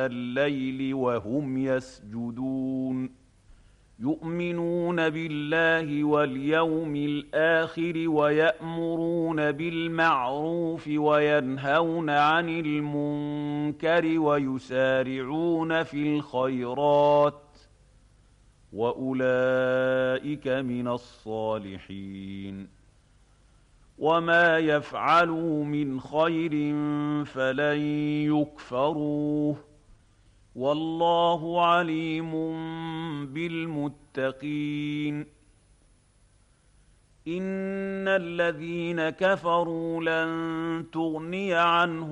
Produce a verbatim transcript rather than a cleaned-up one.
الليل وهم يسجدون يؤمنون بالله واليوم الآخر ويأمرون بالمعروف وينهون عن المنكر ويسارعون في الخيرات وأولئك من الصالحين وما يفعلوا من خير فلن يكفروه والله عليم بالمتقين إن الذين كفروا لن تغني عنهم